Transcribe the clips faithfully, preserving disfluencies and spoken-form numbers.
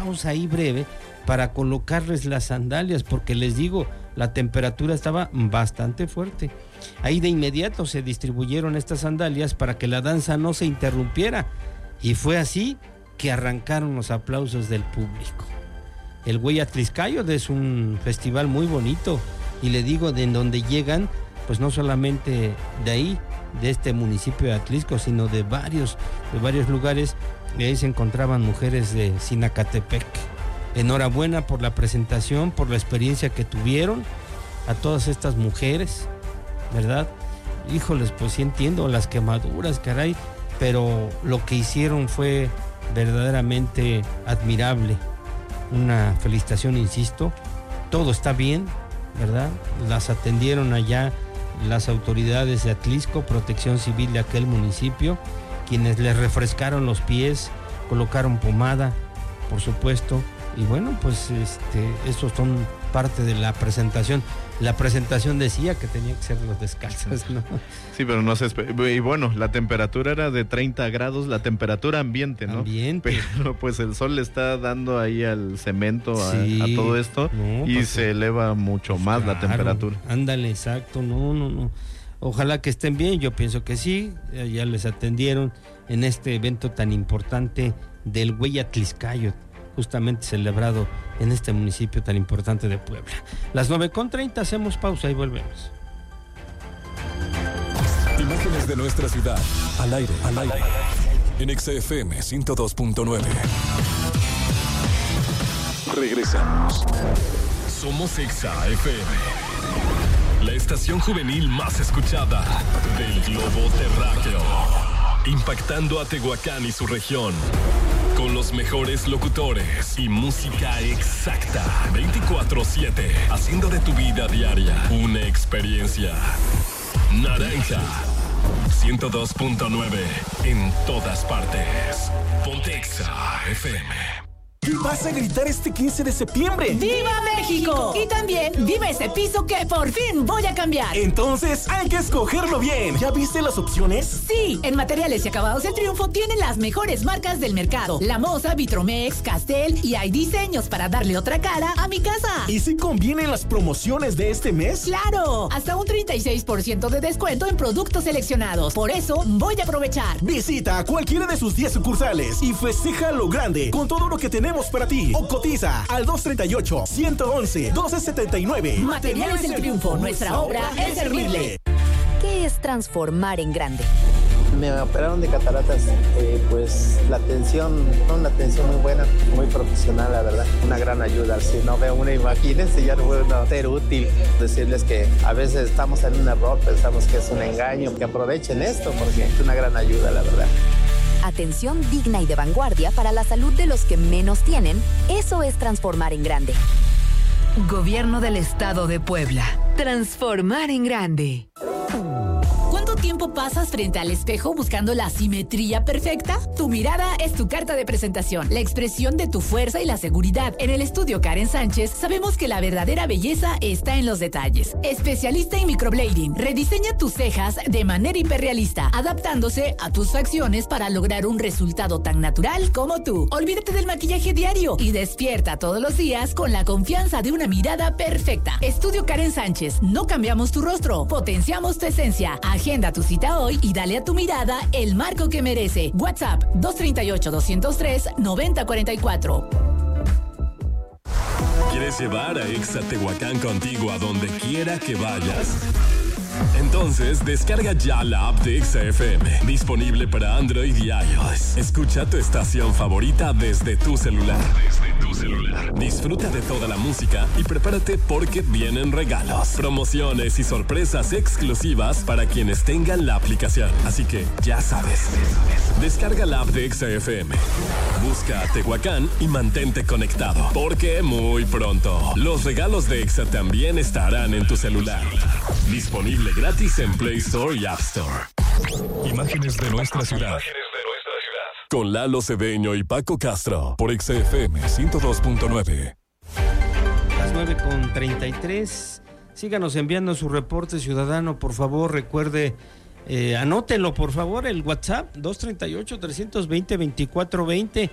pausa ahí breve para colocarles las sandalias, porque les digo, la temperatura estaba bastante fuerte. Ahí de inmediato se distribuyeron estas sandalias para que la danza no se interrumpiera, y fue así que arrancaron los aplausos del público. El Hueyatliscayot es un festival muy bonito, y le digo, de donde llegan, pues no solamente de ahí, de este municipio de Atlisco, sino de varios, de varios lugares. Y ahí se encontraban mujeres de Sinacatepec. Enhorabuena por la presentación, por la experiencia que tuvieron, a todas estas mujeres, ¿verdad? Híjoles, pues sí entiendo las quemaduras, caray, pero lo que hicieron fue verdaderamente admirable. Una felicitación, insisto, todo está bien, ¿verdad? Las atendieron allá las autoridades de Atlisco, Protección Civil de aquel municipio, quienes les refrescaron los pies, colocaron pomada, por supuesto, y bueno, pues este, esos son parte de la presentación. La presentación decía que tenía que ser los descalzos, ¿no? Sí, pero no se espe- y bueno, la temperatura era de treinta grados, la temperatura ambiente, ¿no? Ambiente. Pero pues el sol le está dando ahí al cemento, sí, a, a todo esto, no, y pues, se eleva mucho pues más claro, la temperatura. Ándale, exacto, no, no, no. Ojalá que estén bien, yo pienso que sí, ya les atendieron en este evento tan importante del Hueyatliscayot, justamente celebrado en este municipio tan importante de Puebla. Las nueve con treinta, hacemos pausa y volvemos. Imágenes de nuestra ciudad, al aire, al aire, en Exa F M ciento dos punto nueve. Regresamos. Somos Exa F M, la estación juvenil más escuchada del globo terráqueo, impactando a Tehuacán y su región, con los mejores locutores y música exacta, veinticuatro siete, haciendo de tu vida diaria una experiencia. Naranja, ciento dos punto nueve, en todas partes. Ponte Exa F M. ¿Qué vas a gritar este quince de septiembre? ¡Viva México! Y también, ¡viva ese piso que por fin voy a cambiar! Entonces, hay que escogerlo bien. ¿Ya viste las opciones? Sí, en Materiales y Acabados El Triunfo tienen las mejores marcas del mercado. La Moza, Vitromex, Castel, y hay diseños para darle otra cara a mi casa. ¿Y si convienen las promociones de este mes? ¡Claro! Hasta un treinta y seis por ciento de descuento en productos seleccionados. Por eso, voy a aprovechar. Visita cualquiera de sus diez sucursales y festeja lo grande con todo lo que tenemos para ti. O cotiza al dos treinta y ocho, ciento once, doce setenta y nueve. Materiales El Triunfo, nuestra obra es servirle. ¿Qué es transformar en grande? Me operaron de cataratas, eh, pues la atención, una atención muy buena, muy profesional, la verdad, una gran ayuda. Si no veo una, imagínense, ya no puedo ser útil. Decirles que a veces estamos en un error, pensamos que es un engaño, que aprovechen esto porque es una gran ayuda, la verdad. Atención digna y de vanguardia para la salud de los que menos tienen, eso es transformar en grande. Gobierno del Estado de Puebla. Transformar en grande. ¿Cuánto tiempo pasas frente al espejo buscando la simetría perfecta? Tu mirada es tu carta de presentación, la expresión de tu fuerza y la seguridad. En el estudio Karen Sánchez sabemos que la verdadera belleza está en los detalles. Especialista en microblading, rediseña tus cejas de manera hiperrealista, adaptándose a tus facciones para lograr un resultado tan natural como tú. Olvídate del maquillaje diario y despierta todos los días con la confianza de una mirada perfecta. Estudio Karen Sánchez, no cambiamos tu rostro, potenciamos tu esencia. Agenda tu cita hoy y dale a tu mirada el marco que merece. WhatsApp dos treinta y ocho, doscientos tres, noventa cuarenta y cuatro. ¿Quieres llevar a Exa Tehuacán contigo a donde quiera que vayas? Entonces, descarga ya la app de Exa F M, disponible para Android y iOS. Escucha tu estación favorita desde tu celular. Desde tu celular. Disfruta de toda la música y prepárate porque vienen regalos, promociones y sorpresas exclusivas para quienes tengan la aplicación. Así que, ya sabes, descarga la app de Exa F M. Busca a Tehuacán y mantente conectado, porque muy pronto los regalos de Exa también estarán en tu celular. Disponible gratis en Play Store y App Store. Imágenes de nuestra ciudad. Con Lalo Cedeño y Paco Castro por Exa F M ciento dos punto nueve. Las nueve con treinta y tres. Síganos enviando su reporte ciudadano, por favor. Recuerde, eh, anótelo, por favor, el WhatsApp dos treinta y ocho, trescientos veinte, veinticuatro veinte.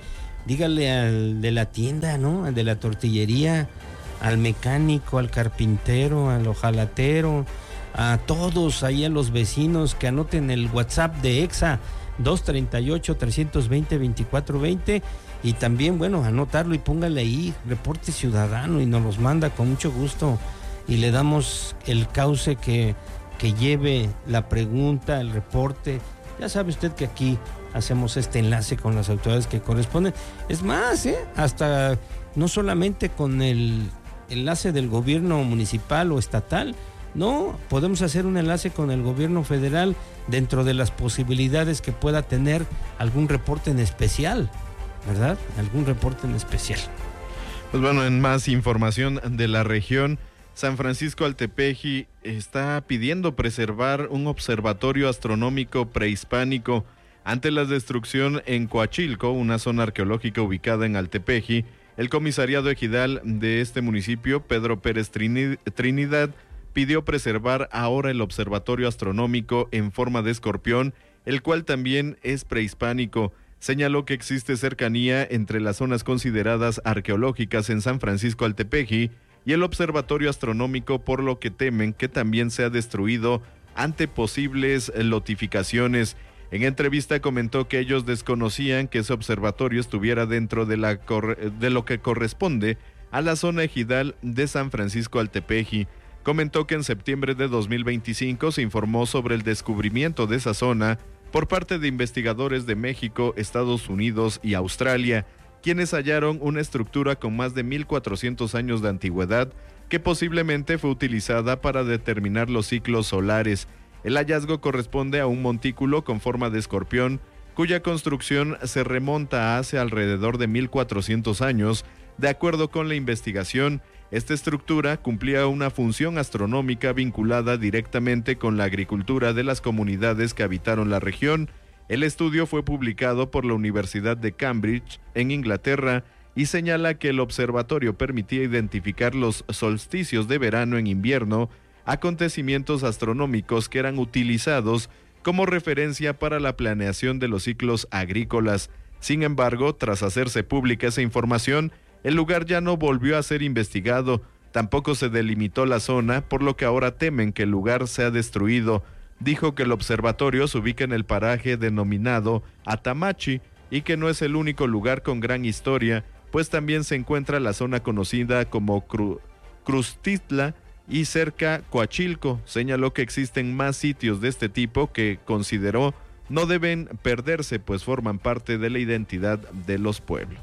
dígale al de la tienda, ¿no? Al de la tortillería, al mecánico, al carpintero, al hojalatero, a todos ahí, a los vecinos, que anoten el WhatsApp de EXA dos treinta y ocho, trescientos veinte, veinticuatro veinte, y también, bueno, anotarlo y póngale ahí, reporte ciudadano, y nos los manda con mucho gusto y le damos el cauce que, que lleve la pregunta, el reporte. Ya sabe usted que aquí hacemos este enlace con las autoridades que corresponden. Es más, ¿eh? hasta no solamente con el enlace del gobierno municipal o estatal, no, podemos hacer un enlace con el gobierno federal dentro de las posibilidades que pueda tener algún reporte en especial, ¿verdad? Algún reporte en especial. Pues bueno, en más información de la región, San Francisco Altepeji está pidiendo preservar un observatorio astronómico prehispánico ante la destrucción en Coachilco, una zona arqueológica ubicada en Altepeji. El comisariado ejidal de este municipio, Pedro Pérez Trinidad, pidió preservar ahora el observatorio astronómico en forma de escorpión, el cual también es prehispánico. Señaló que existe cercanía entre las zonas consideradas arqueológicas en San Francisco Altepeji y el observatorio astronómico, por lo que temen que también sea destruido ante posibles lotificaciones. En entrevista comentó que ellos desconocían que ese observatorio estuviera dentro de, la de lo que corresponde a la zona ejidal de San Francisco Altepeji. Comentó que en septiembre de dos mil veinticinco se informó sobre el descubrimiento de esa zona por parte de investigadores de México, Estados Unidos y Australia, quienes hallaron una estructura con más de mil cuatrocientos años de antigüedad que posiblemente fue utilizada para determinar los ciclos solares. El hallazgo corresponde a un montículo con forma de escorpión, cuya construcción se remonta a hace alrededor de mil cuatrocientos años. De acuerdo con la investigación, esta estructura cumplía una función astronómica vinculada directamente con la agricultura de las comunidades que habitaron la región. El estudio fue publicado por la Universidad de Cambridge, en Inglaterra, y señala que el observatorio permitía identificar los solsticios de verano en invierno, acontecimientos astronómicos que eran utilizados como referencia para la planeación de los ciclos agrícolas. Sin embargo, tras hacerse pública esa información, el lugar ya no volvió a ser investigado, tampoco se delimitó la zona, por lo que ahora temen que el lugar sea destruido. Dijo que el observatorio se ubica en el paraje denominado Atamachi y que no es el único lugar con gran historia, pues también se encuentra la zona conocida como Cru- Crustitla y cerca Coachilco. Señaló que existen más sitios de este tipo que consideró no deben perderse, pues forman parte de la identidad de los pueblos.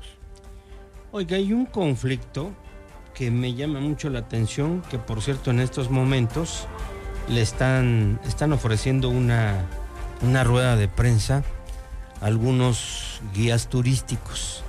Oiga, hay un conflicto que me llama mucho la atención, que por cierto en estos momentos le están, están ofreciendo una, una rueda de prensa a algunos guías turísticos,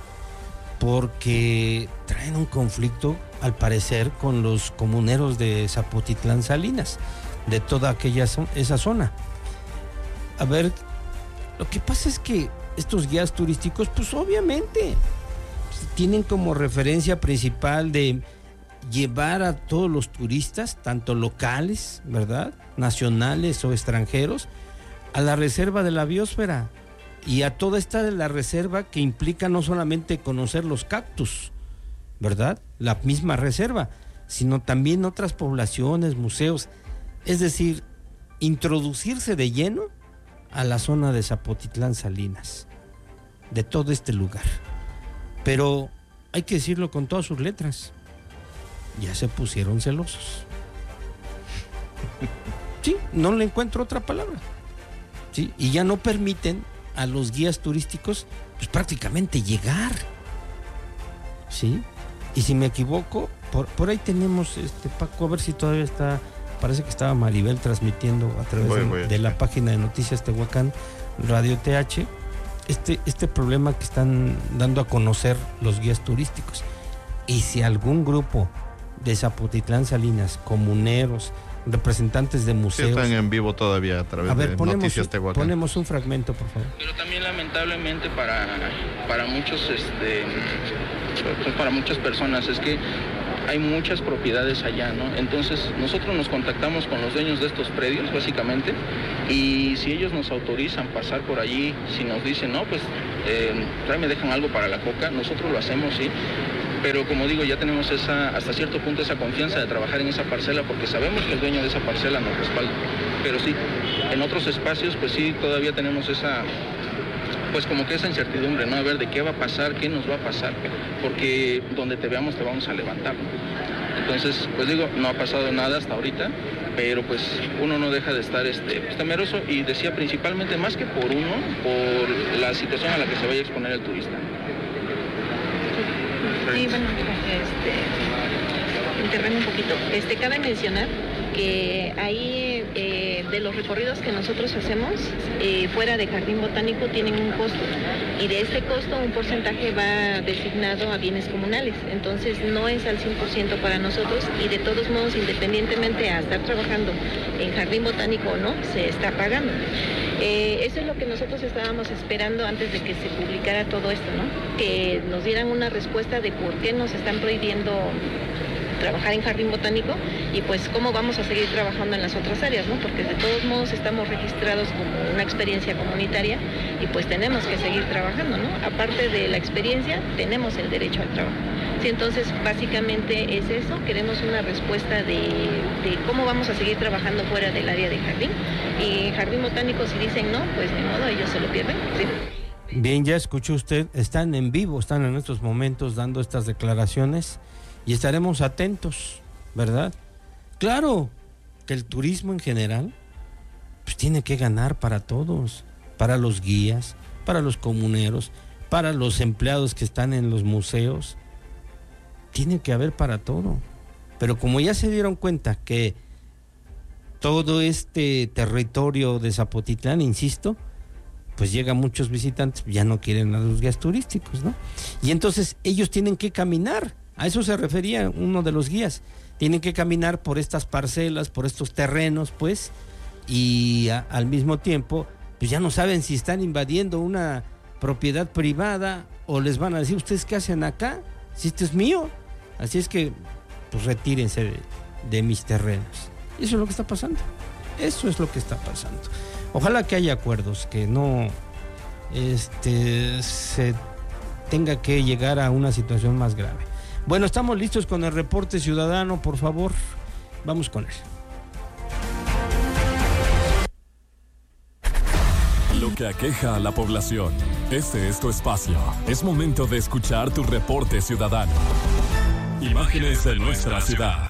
porque traen un conflicto, al parecer, con los comuneros de Zapotitlán Salinas, de toda aquella esa zona. A ver, lo que pasa es que estos guías turísticos, pues obviamente tienen como referencia principal de llevar a todos los turistas, tanto locales, ¿verdad?, nacionales o extranjeros, a la reserva de la biosfera y a toda esta de la reserva, que implica no solamente conocer los cactus, ¿verdad?, la misma reserva, sino también otras poblaciones, museos, es decir, introducirse de lleno a la zona de Zapotitlán Salinas, de todo este lugar. Pero hay que decirlo con todas sus letras, ya se pusieron celosos. Sí, no le encuentro otra palabra. Sí, y ya no permiten a los guías turísticos, pues prácticamente llegar. Sí, y si me equivoco, por, por ahí tenemos, este Paco, a ver si todavía está, parece que estaba Maribel transmitiendo a través voy, de, voy. de la página de Noticias Tehuacán, Radio T H, este, este problema que están dando a conocer los guías turísticos. Y si algún grupo de Zapotitlán Salinas, comuneros, representantes de museos... Sí, están en vivo todavía a través a ver, de ponemos, Noticias Tehuacán. Ponemos un fragmento, por favor. Pero también lamentablemente para, para muchos, este, pues para muchas personas, es que hay muchas propiedades allá, ¿no? Entonces nosotros nos contactamos con los dueños de estos predios, básicamente, y si ellos nos autorizan pasar por allí, si nos dicen, no, pues, eh, ahí me dejan algo para la coca, nosotros lo hacemos, sí. Pero como digo, ya tenemos esa, hasta cierto punto esa confianza de trabajar en esa parcela porque sabemos que el dueño de esa parcela nos respalda. Pero sí, en otros espacios, pues sí, todavía tenemos esa, pues como que esa incertidumbre, ¿no? A ver de qué va a pasar, qué nos va a pasar, porque donde te veamos te vamos a levantar, ¿no? Entonces, pues digo, no ha pasado nada hasta ahorita, pero pues uno no deja de estar este, pues, temeroso y decía principalmente más que por uno, por la situación a la que se vaya a exponer el turista. Sí, bueno, este, intervengo un poquito. Este, cabe mencionar que ahí eh, de los recorridos que nosotros hacemos eh, fuera de Jardín Botánico tienen un costo y de este costo un porcentaje va designado a bienes comunales, entonces no es al cien por ciento para nosotros y de todos modos, independientemente a estar trabajando en Jardín Botánico o no, se está pagando. Eh, eso es lo que nosotros estábamos esperando antes de que se publicara todo esto, ¿no? Que nos dieran una respuesta de por qué nos están prohibiendo trabajar en Jardín Botánico y pues cómo vamos a seguir trabajando en las otras áreas, ¿no? Porque de todos modos estamos registrados como una experiencia comunitaria y pues tenemos que seguir trabajando, ¿no? Aparte de la experiencia, tenemos el derecho al trabajo. Sí, entonces básicamente es eso, queremos una respuesta de, de cómo vamos a seguir trabajando fuera del área de jardín. Y Jardín Botánico, si dicen no, pues de modo, ellos se lo pierden, ¿sí? Bien, ya escuchó usted, están en vivo, están en estos momentos dando estas declaraciones y estaremos atentos, ¿verdad? Claro que el turismo en general pues tiene que ganar para todos, para los guías, para los comuneros, para los empleados que están en los museos, tiene que haber para todo. Pero como ya se dieron cuenta que todo este territorio de Zapotitlán, insisto, pues llegan muchos visitantes, ya no quieren a los guías turísticos, ¿no? Y entonces ellos tienen que caminar, a eso se refería uno de los guías, tienen que caminar por estas parcelas, por estos terrenos, pues, y a, al mismo tiempo, pues ya no saben si están invadiendo una propiedad privada o les van a decir, ¿ustedes qué hacen acá? Si esto es mío. Así es que, pues retírense de, de mis terrenos. Eso es lo que está pasando. Eso es lo que está pasando. Ojalá que haya acuerdos, que no este, se tenga que llegar a una situación más grave. Bueno, estamos listos con el reporte ciudadano, por favor, vamos con él. Lo que aqueja a la población. Este es tu espacio. Es momento de escuchar tu reporte ciudadano. Imágenes de nuestra ciudad.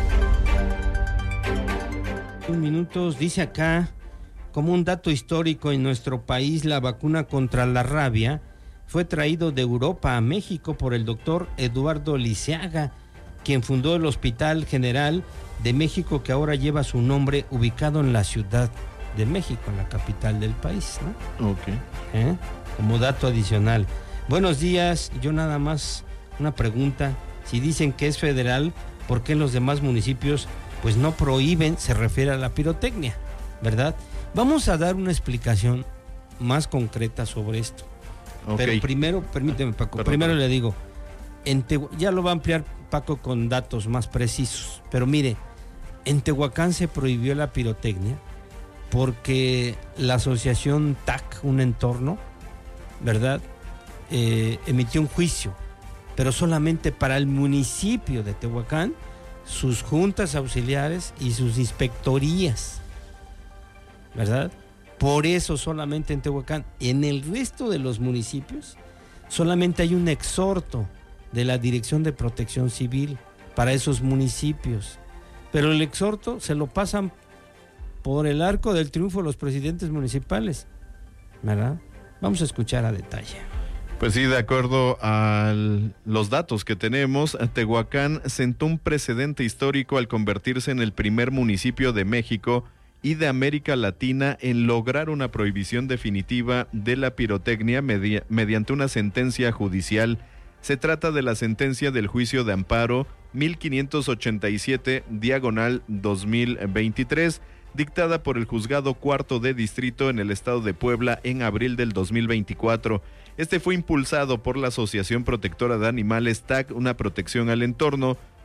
Un minutos, dice acá, como un dato histórico en nuestro país, la vacuna contra la rabia fue traído de Europa a México por el doctor Eduardo Liceaga, quien fundó el Hospital General de México, que ahora lleva su nombre, ubicado en la Ciudad de México, en la capital del país, ¿no? Ok. ¿Eh? Como dato adicional. Buenos días, yo nada más una pregunta, si dicen que es federal, ¿por qué en los demás municipios pues no prohíben, se refiere a la pirotecnia, ¿verdad? Vamos a dar una explicación más concreta sobre esto. Okay. Pero primero, permíteme Paco, perdón, primero perdón. le digo, en Tehue- ya lo va a ampliar Paco con datos más precisos, pero mire, en Tehuacán se prohibió la pirotecnia porque la asociación T A C, un entorno, ¿verdad? Eh, emitió un juicio, pero solamente para el municipio de Tehuacán, sus juntas auxiliares y sus inspectorías, ¿verdad? Por eso solamente en Tehuacán. En el resto de los municipios solamente hay un exhorto de la Dirección de Protección Civil para esos municipios, pero el exhorto se lo pasan por el arco del triunfo los presidentes municipales, ¿verdad? Vamos a escuchar a detalle. Pues sí, de acuerdo a los datos que tenemos, Tehuacán sentó un precedente histórico al convertirse en el primer municipio de México y de América Latina en lograr una prohibición definitiva de la pirotecnia media, mediante una sentencia judicial. Se trata de la sentencia del juicio de amparo mil quinientos ochenta y siete, diagonal dos mil veintitrés, dictada por el Juzgado Cuarto de Distrito en el estado de Puebla en abril del dos mil veinticuatro. Este fue impulsado por la Asociación Protectora de Animales T A C, una protección al entorno,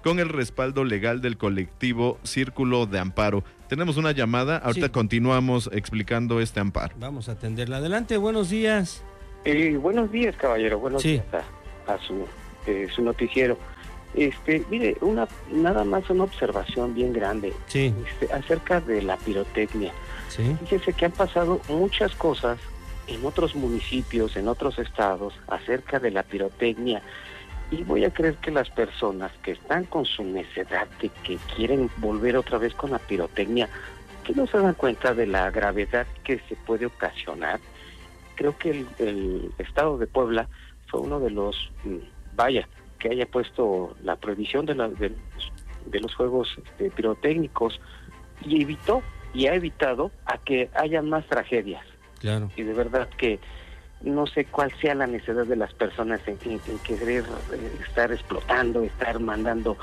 con el respaldo legal del colectivo Círculo de Amparo. Tenemos una llamada, ahorita sí. Continuamos explicando este amparo. Vamos a atenderla. Adelante, buenos días. Eh, buenos días, caballero, buenos sí. días a, a su, eh, su noticiero. Este, mire, una nada más una observación bien grande sí. este, acerca de la pirotecnia. Sí. Fíjese que han pasado muchas cosas en otros municipios, en otros estados, acerca de la pirotecnia. Y voy a creer que las personas que están con su necedad de que quieren volver otra vez con la pirotecnia, que no se dan cuenta de la gravedad que se puede ocasionar. Creo que el, el estado de Puebla fue uno de los, vaya, que haya puesto la prohibición de, la, de, de los juegos este, pirotécnicos y evitó, y ha evitado a que haya más tragedias. Claro. Y de verdad que no sé cuál sea la necesidad de las personas en, en, en querer eh, estar explotando, estar mandando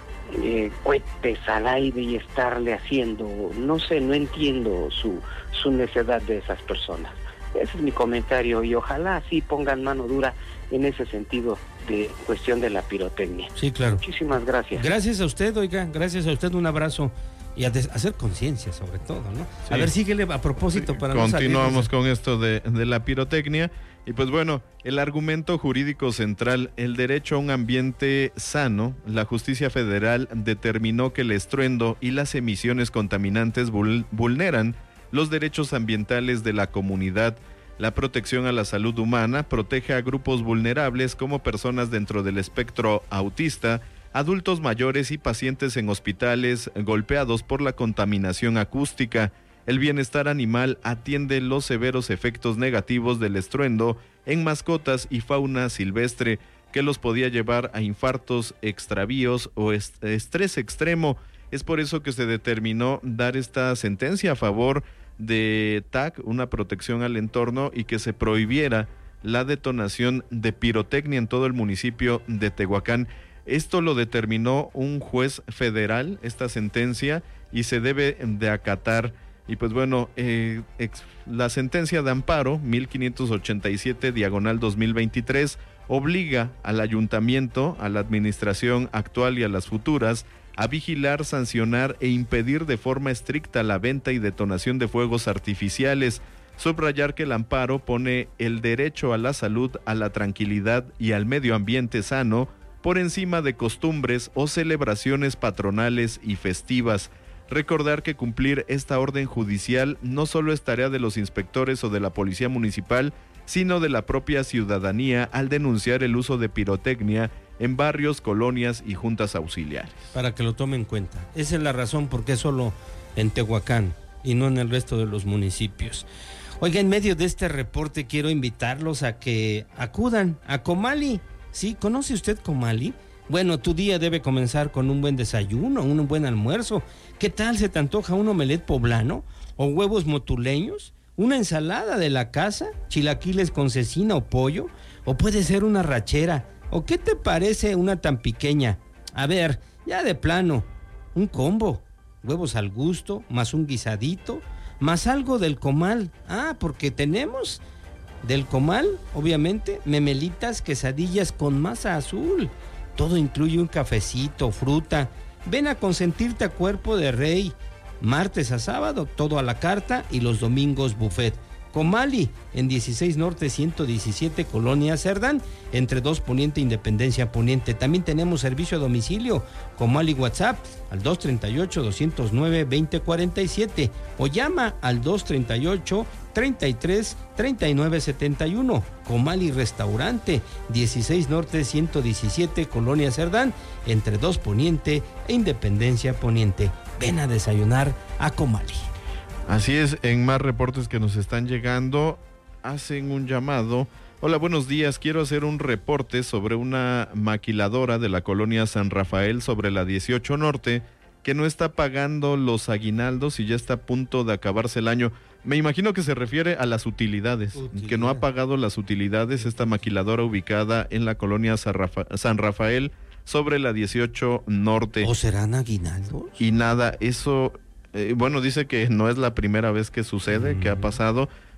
eh, cohetes al aire y estarle haciendo, no sé, no entiendo su, su necesidad de esas personas. Ese es mi comentario y ojalá sí pongan mano dura en ese sentido de cuestión de la pirotecnia. Sí, claro. Muchísimas gracias. Gracias a usted, oiga, gracias a usted, un abrazo. Y a des- hacer conciencia sobre todo, ¿no? Sí. A ver, síguele a propósito para Continuamos no Continuamos con esto de, de la pirotecnia. Y pues bueno, el argumento jurídico central, el derecho a un ambiente sano, la justicia federal determinó que el estruendo y las emisiones contaminantes vul- vulneran los derechos ambientales de la comunidad. La protección a la salud humana protege a grupos vulnerables como personas dentro del espectro autista, adultos mayores y pacientes en hospitales golpeados por la contaminación acústica. El bienestar animal atiende los severos efectos negativos del estruendo en mascotas y fauna silvestre que los podía llevar a infartos, extravíos o est- estrés extremo. Es por eso que se determinó dar esta sentencia a favor de T A C, una protección al entorno, y que se prohibiera la detonación de pirotecnia en todo el municipio de Tehuacán. Esto lo determinó un juez federal, esta sentencia, y se debe de acatar. Y pues bueno, eh, ex, la sentencia de amparo mil quinientos ochenta y siete diagonal dos mil veintitrés obliga al ayuntamiento, a la administración actual y a las futuras a vigilar, sancionar e impedir de forma estricta la venta y detonación de fuegos artificiales. Subrayar que el amparo pone el derecho a la salud, a la tranquilidad y al medio ambiente sano por encima de costumbres o celebraciones patronales y festivas. Recordar que cumplir esta orden judicial no solo es tarea de los inspectores o de la policía municipal, sino de la propia ciudadanía al denunciar el uso de pirotecnia en barrios, colonias y juntas auxiliares. Para que lo tomen en cuenta. Esa es la razón por qué solo en Tehuacán y no en el resto de los municipios. Oiga, en medio de este reporte quiero invitarlos a que acudan a Comali. ¿Sí? ¿Conoce usted Comali? Bueno, tu día debe comenzar con un buen desayuno, un buen almuerzo. ¿Qué tal se te antoja un omelette poblano o huevos motuleños? ¿Una ensalada de la casa? ¿Chilaquiles con cecina o pollo? ¿O puede ser una rachera? ¿O qué te parece una tan pequeña? A ver, ya de plano, un combo. Huevos al gusto, más un guisadito, más algo del comal. Ah, porque tenemos del comal, obviamente, memelitas, quesadillas con masa azul. Todo incluye un cafecito, fruta. Ven a consentirte a cuerpo de rey. Martes a sábado, todo a la carta, y los domingos buffet. Comali, en dieciséis Norte ciento diecisiete, Colonia Cerdán, entre dos Poniente, Independencia Poniente. También tenemos servicio a domicilio. Comali WhatsApp al dos treinta y ocho, doscientos nueve, veinte cuarenta y siete o llama al dos treinta y ocho, treinta y tres, treinta y nueve setenta y uno. Comali Restaurante, dieciséis Norte ciento diecisiete, Colonia Cerdán, entre dos Poniente e Independencia Poniente. Ven a desayunar a Comali. Así es, en más reportes que nos están llegando, hacen un llamado. Hola, buenos días, quiero hacer un reporte sobre una maquiladora de la colonia San Rafael sobre la dieciocho Norte que no está pagando los aguinaldos y ya está a punto de acabarse el año. Me imagino que se refiere a las utilidades, Utilidad. que no ha pagado las utilidades esta maquiladora ubicada en la colonia San, Rafa- San Rafael sobre la dieciocho Norte. ¿O serán aguinaldos? Y nada, eso... Eh, bueno, dice que no es la primera vez que sucede, mm. que ha pasado.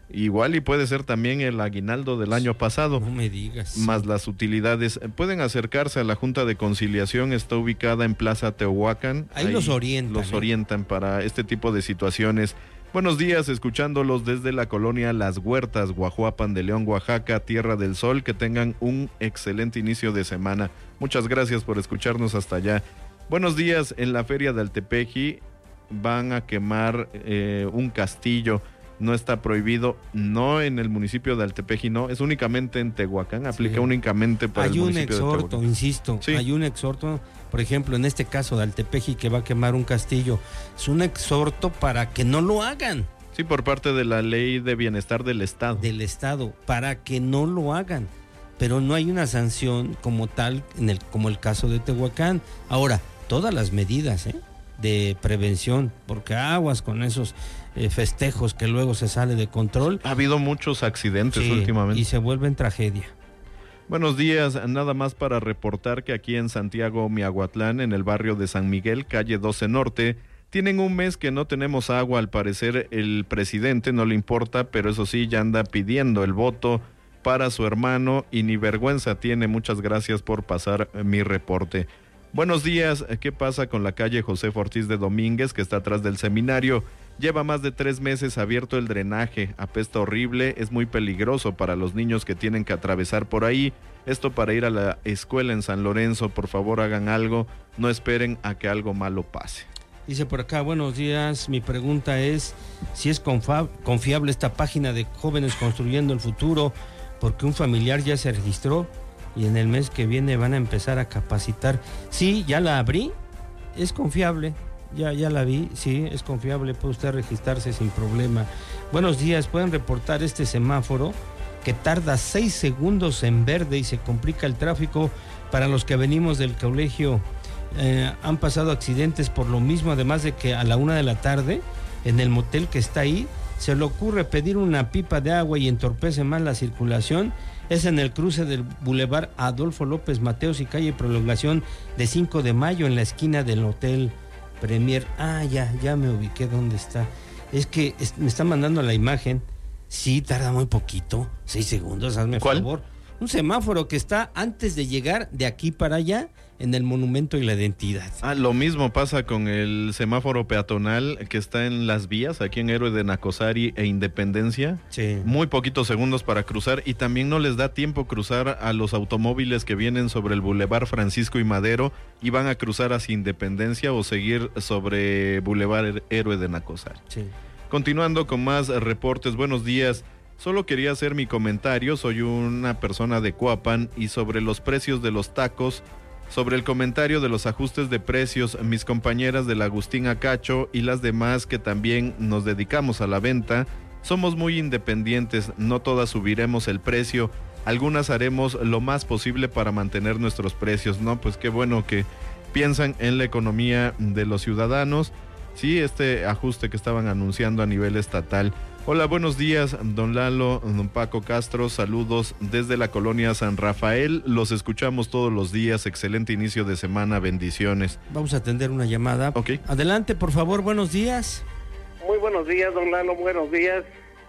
Igual y puede ser también el aguinaldo del año pasado. No me digas. Más las utilidades. Pueden acercarse a la Junta de Conciliación, está ubicada en Plaza Teohuacán. Ahí, Ahí los orientan. Los ¿eh? orientan para este tipo de situaciones. Buenos días, escuchándolos desde la colonia Las Huertas, Guajuapan de León, Oaxaca, Tierra del Sol. Que tengan un excelente inicio de semana. Muchas gracias por escucharnos hasta allá. Buenos días, en la feria de Altepeji van a quemar eh, un castillo. No está prohibido, no en el municipio de Altepeji, no, es únicamente en Tehuacán, aplica sí. únicamente para hay el municipio de Tehuacán. Hay un exhorto, insisto, sí. hay un exhorto, por ejemplo, en este caso de Altepeji que va a quemar un castillo, es un exhorto para que no lo hagan. Sí, por parte de la Ley de Bienestar del Estado. Del Estado, para que no lo hagan, pero no hay una sanción como tal, en el, como el caso de Tehuacán. Ahora, todas las medidas, ¿eh? de prevención, porque aguas con esos eh, festejos que luego se sale de control. Ha habido muchos accidentes sí, últimamente. Y se vuelven tragedia. Buenos días, nada más para reportar que aquí en Santiago Miahuatlán, en el barrio de San Miguel, calle doce Norte, tienen un mes que no tenemos agua. Al parecer el presidente no le importa, pero eso sí, ya anda pidiendo el voto para su hermano y ni vergüenza tiene. Muchas gracias por pasar mi reporte. Buenos días, ¿qué pasa con la calle José Ortiz de Domínguez, que está atrás del seminario? Lleva más de tres meses abierto el drenaje, apesta horrible, es muy peligroso para los niños que tienen que atravesar por ahí. Esto para ir a la escuela en San Lorenzo, por favor hagan algo, no esperen a que algo malo pase. Dice por acá, buenos días, mi pregunta es si es confa- confiable esta página de Jóvenes Construyendo el Futuro, porque un familiar ya se registró y en el mes que viene van a empezar a capacitar. Sí, ya la abrí, es confiable, ya, ya la vi, sí, es confiable, puede usted registrarse sin problema. Buenos días, pueden reportar este semáforo que tarda seis segundos en verde y se complica el tráfico para los que venimos del colegio. Eh, han pasado accidentes por lo mismo, además de que a la una de la tarde, en el motel que está ahí, se le ocurre pedir una pipa de agua y entorpece más la circulación. Es en el cruce del Boulevard Adolfo López Mateos y calle Prolongación de cinco de mayo, en la esquina del Hotel Premier. Ah, ya, ya me ubiqué dónde está. Es que es, me está mandando la imagen. Sí, tarda muy poquito, seis segundos, hazme ¿Cuál? favor. Un semáforo que está antes de llegar de aquí para allá, en el Monumento y la Identidad. Ah, lo mismo pasa con el semáforo peatonal que está en las vías, aquí en Héroe de Nacosari e Independencia. Sí. Muy poquitos segundos para cruzar y también no les da tiempo cruzar a los automóviles que vienen sobre el Boulevard Francisco y Madero y van a cruzar hacia Independencia o seguir sobre Boulevard Héroe de Nacosari. Sí. Continuando con más reportes, buenos días. Solo quería hacer mi comentario, soy una persona de Coapan y sobre los precios de los tacos. Sobre el comentario de los ajustes de precios, mis compañeras del Agustín Acacho y las demás que también nos dedicamos a la venta, somos muy independientes, no todas subiremos el precio, algunas haremos lo más posible para mantener nuestros precios, ¿no? Pues qué bueno que piensan en la economía de los ciudadanos, sí, este ajuste que estaban anunciando a nivel estatal. Hola, buenos días, don Lalo, don Paco Castro, saludos desde la colonia San Rafael, los escuchamos todos los días, excelente inicio de semana, bendiciones. Vamos a atender una llamada. Ok. Adelante, por favor, buenos días. Muy buenos días, don Lalo, buenos días.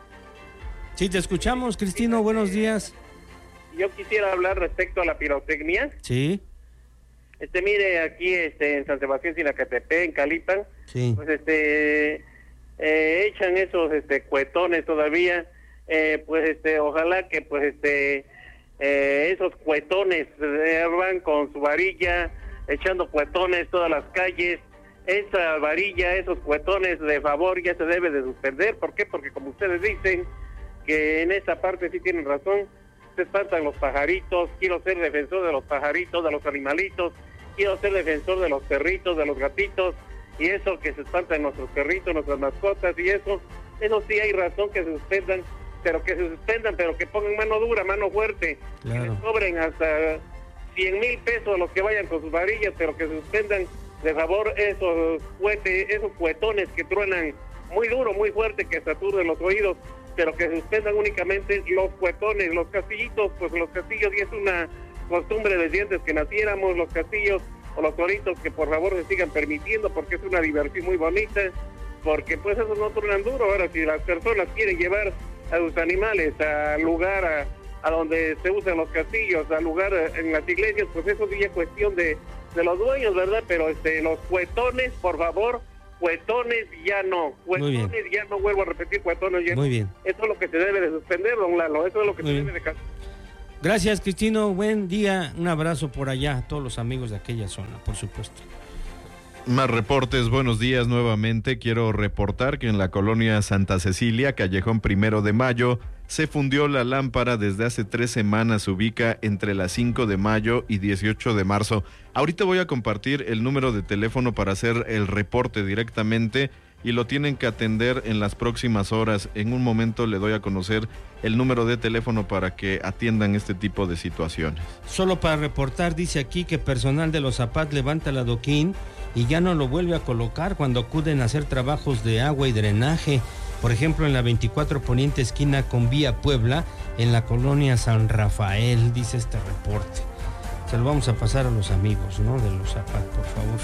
Sí, te escuchamos, Cristino, buenos días. Yo quisiera hablar respecto a la pirotecnia. Sí. Este, mire, aquí este, en San Sebastián Sinacatepec, en Calipan, sí. pues este... Eh, echan esos este cuetones todavía, eh, pues este ojalá que pues este eh, esos cuetones eh, van con su varilla echando cuetones todas las calles. Esa varilla, esos cuetones, de favor, ya se debe de suspender. ¿Por qué? Porque como ustedes dicen que en esa parte sí tienen razón, se espantan los pajaritos. Quiero ser defensor de los pajaritos, de los animalitos, quiero ser defensor de los perritos, de los gatitos, y eso que se espantan nuestros perritos, nuestras mascotas, y eso, eso sí hay razón que se suspendan, pero que se suspendan, pero que pongan mano dura, mano fuerte, claro. Que les cobren hasta cien mil pesos los que vayan con sus varillas, pero que se suspendan de favor esos cuetes, esos cuetones que truenan muy duro, muy fuerte, que saturden los oídos, pero que se suspendan únicamente los cuetones, los castillitos, pues los castillos, y es una costumbre desde antes que naciéramos, los castillos o los toritos, que por favor se sigan permitiendo, porque es una diversión muy bonita, porque pues esos no truenan duro. Ahora, si las personas quieren llevar a sus animales al lugar a, a donde se usan los castillos, al lugar en las iglesias, pues eso sí es cuestión de, de los dueños, ¿verdad? Pero este los cuetones, por favor, cuetones ya no, cuetones ya no, vuelvo a repetir, cuetones ya no. Muy bien. Eso es lo que se debe de suspender, don Lalo, eso es lo que Muy se bien. debe de cambiar. Gracias, Cristino, buen día, un abrazo por allá a todos los amigos de aquella zona, por supuesto. Más reportes, buenos días nuevamente. Quiero reportar que en la colonia Santa Cecilia, Callejón Primero de Mayo, se fundió la lámpara desde hace tres semanas. Se ubica entre las cinco de mayo y dieciocho de marzo. Ahorita voy a compartir el número de teléfono para hacer el reporte directamente y lo tienen que atender en las próximas horas. En un momento le doy a conocer el número de teléfono para que atiendan este tipo de situaciones. Solo para reportar, dice aquí que personal de los Zapat levanta el adoquín y ya no lo vuelve a colocar cuando acuden a hacer trabajos de agua y drenaje. Por ejemplo, en la veinticuatro Poniente esquina con Vía Puebla, en la colonia San Rafael, dice este reporte. Se lo vamos a pasar a los amigos, ¿no? De los Zapat, por favor,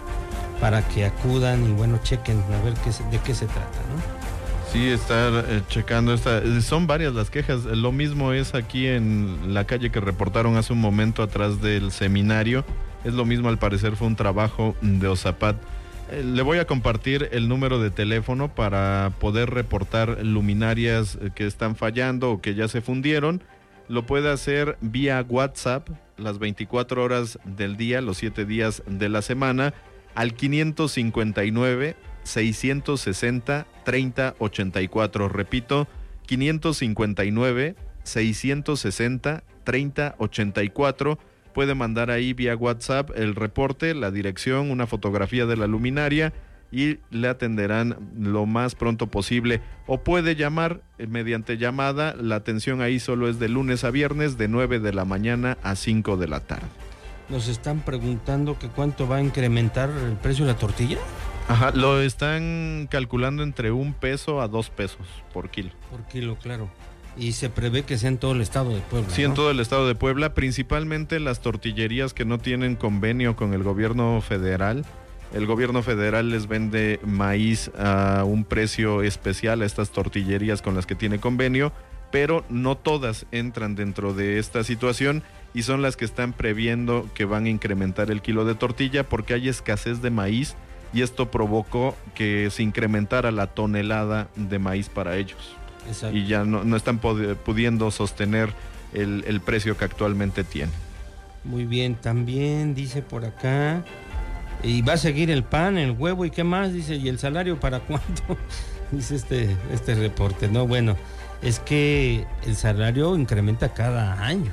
para que acudan y bueno, chequen a ver qué, de qué se trata, ¿no? Sí, estar eh, checando esta, son varias las quejas. Lo mismo es aquí en la calle que reportaron hace un momento atrás del seminario. Es lo mismo, al parecer fue un trabajo de Ozapat. Eh, le voy a compartir el número de teléfono para poder reportar luminarias que están fallando o que ya se fundieron. Lo puede hacer vía WhatsApp las veinticuatro horas del día, los siete días de la semana, al quinientos cincuenta y nueve, seiscientos sesenta, treinta ochenta y cuatro. Repito, quinientos cincuenta y nueve, seiscientos sesenta, treinta ochenta y cuatro. Puede mandar ahí vía WhatsApp el reporte, la dirección, una fotografía de la luminaria y le atenderán lo más pronto posible. O puede llamar eh, mediante llamada. La atención ahí solo es de lunes a viernes de nueve de la mañana a cinco de la tarde. Nos están preguntando que cuánto va a incrementar el precio de la tortilla. Ajá, lo están calculando entre un peso a dos pesos por kilo. Por kilo, claro. Y se prevé que sea en todo el estado de Puebla. Sí, ¿no? en todo el estado de Puebla, principalmente las tortillerías que no tienen convenio con el gobierno federal. El gobierno federal les vende maíz a un precio especial a estas tortillerías con las que tiene convenio, pero no todas entran dentro de esta situación y son las que están previendo que van a incrementar el kilo de tortilla porque hay escasez de maíz y esto provocó que se incrementara la tonelada de maíz para ellos. Exacto. Y ya no, no están pod- pudiendo sostener el, el precio que actualmente tienen. Muy bien, también dice por acá, y va a seguir el pan, el huevo y qué más, dice, y el salario para cuánto, dice este, este reporte. No, bueno, es que el salario incrementa cada año.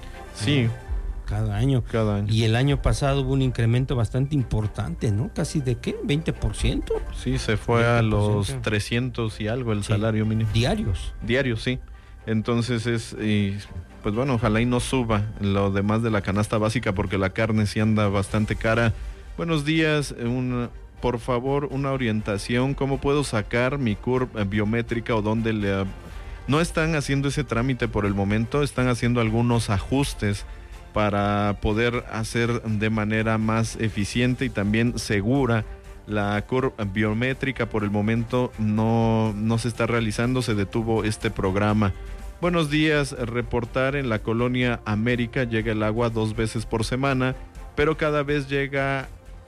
Sí. ¿no? Cada año. Cada año. Y el año pasado hubo un incremento bastante importante, ¿no? Casi de qué, veinte por ciento. Sí, se fue a los trescientos y algo el Sí. salario mínimo. Diarios. Diarios, sí. Entonces es, y, pues bueno, ojalá y no suba lo demás de la canasta básica porque la carne sí anda bastante cara. Buenos días, un, por favor, una orientación, ¿cómo puedo sacar mi C U R P biométrica o dónde le... No están haciendo ese trámite por el momento, están haciendo algunos ajustes para poder hacer de manera más eficiente y también segura la C U R P biométrica. Por el momento no, no se está realizando, se detuvo este programa. Buenos días, reportar en la colonia América llega el agua dos veces por semana, pero cada vez llega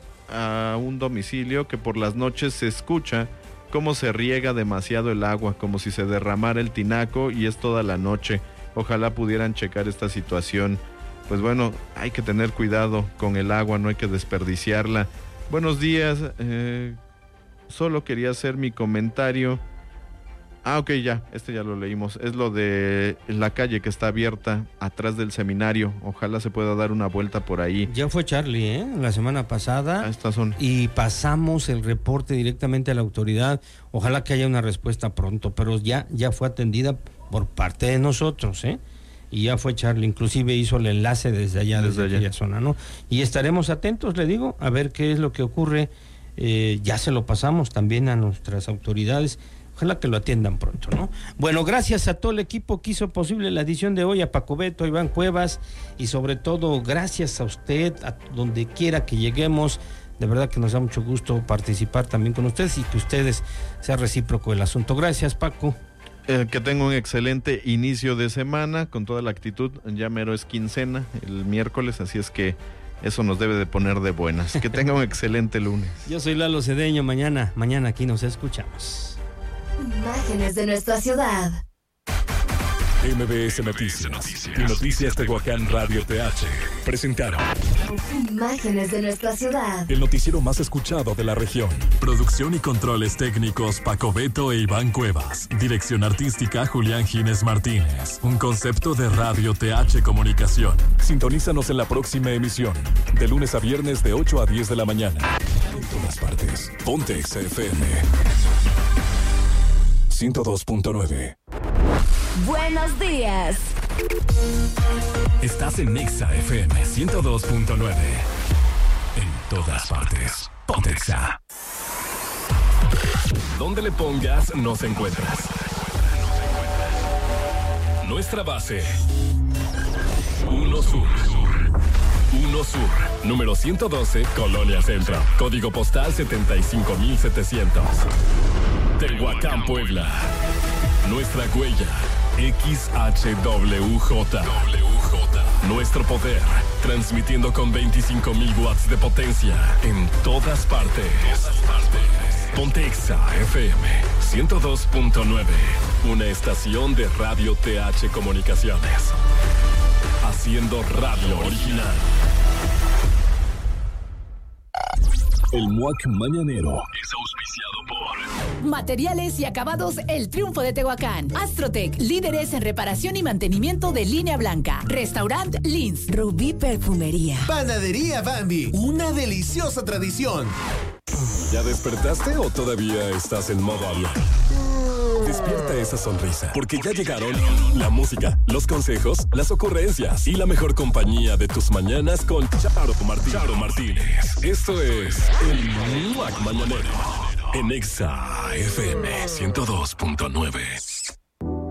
a un domicilio que por las noches se escucha cómo se riega demasiado el agua, como si se derramara el tinaco y es toda la noche. Ojalá pudieran checar esta situación. Pues bueno, hay que tener cuidado con el agua, no hay que desperdiciarla. Buenos días, eh, solo quería hacer mi comentario. Ah, ok, ya, este ya lo leímos. Es lo de la calle que está abierta atrás del seminario. Ojalá se pueda dar una vuelta por ahí. Ya fue Charlie, ¿eh? La semana pasada. Ah, estas son. Y pasamos el reporte directamente a la autoridad. Ojalá que haya una respuesta pronto, pero ya, ya fue atendida por parte de nosotros, ¿eh? Y ya fue Charlie, inclusive hizo el enlace desde allá, desde, desde aquella zona, ¿no? Y estaremos atentos, le digo, a ver qué es lo que ocurre. Eh, ya se lo pasamos también a nuestras autoridades. Ojalá que lo atiendan pronto, ¿no? Bueno, gracias a todo el equipo que hizo posible la edición de hoy, a Paco Beto, a Iván Cuevas, y sobre todo gracias a usted, a donde quiera que lleguemos. De verdad que nos da mucho gusto participar también con ustedes y que ustedes sea recíproco el asunto. Gracias, Paco. Eh, que tenga un excelente inicio de semana con toda la actitud. Ya mero es quincena el miércoles, así es que eso nos debe de poner de buenas. Que tenga un excelente lunes. Yo soy Lalo Cedeño. Mañana, mañana aquí nos escuchamos. Imágenes de nuestra ciudad. M B S Noticias y Noticias Tehuacán Radio T H presentaron Imágenes de nuestra ciudad. el noticiero más escuchado de la región. Producción y controles técnicos Paco Beto e Iván Cuevas. Dirección artística Julián Gines Martínez. Un concepto de Radio T H Comunicación. Sintonízanos en la próxima emisión, de lunes a viernes de ocho a diez de la mañana. En todas partes. Ponte Exa F M ciento dos punto nueve. Buenos días. Estás en Exa F M ciento dos punto nueve. En todas partes. Ponte Exa. Donde le pongas, nos encuentras. Nuestra base. Uno Sur. Uno Sur. Número ciento doce, Colonia Centro. Código postal setenta y cinco mil setecientos. Tehuacán, Puebla. Nuestra huella. X H W J. Nuestro poder, transmitiendo con veinticinco mil watts de potencia en todas partes. Ponte Exa F M ciento dos punto nueve, una estación de Radio T H Comunicaciones, haciendo radio original. El M U A C Mañanero es auspiciado por Materiales y acabados El Triunfo de Tehuacán. Astrotec, líderes en reparación y mantenimiento de línea blanca. Restaurant Lins. Rubí Perfumería. Panadería Bambi, una deliciosa tradición. ¿Ya despertaste o todavía estás en modo avión? Despierta esa sonrisa, porque ya llegaron la música, los consejos, las ocurrencias y la mejor compañía de tus mañanas con Charo Martínez. Charo Martínez. Esto es el M U A C Mañanero en Exa F M ciento dos punto nueve.